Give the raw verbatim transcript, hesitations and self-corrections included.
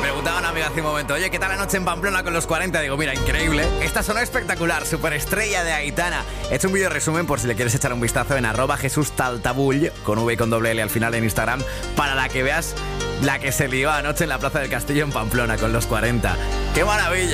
preguntaba una amiga hace un momento, oye, ¿qué tal la noche en Pamplona con los cuarenta? Digo, mira, increíble. Esta sonó espectacular, superestrella de Aitana. He hecho un vídeo resumen por si le quieres echar un vistazo en arroba Jesús Taltabull, con V y con doble L al final en Instagram, para la que veas la que se lió anoche en la Plaza del Castillo en Pamplona con los cuarenta. ¡Qué maravilla!